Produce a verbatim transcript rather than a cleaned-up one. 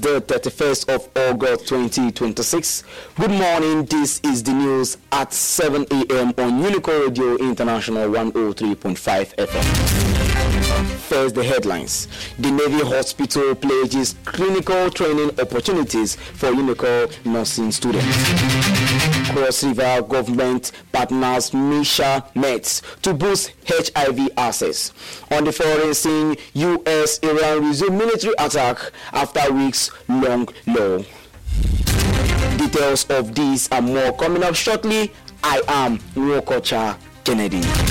the thirty-first of August twenty twenty-six. Good morning, this is the news at seven a.m. on Unico Radio International one oh three point five F M. First, the headlines. The Navy Hospital pledges clinical training opportunities for Unico nursing students. Cross River government partners Misha Mets to boost H I V access. On the foreign scene, U S Iran resumed military attack after weeks long lull. Details of these and more coming up shortly. I am Nwokocha Kennedy.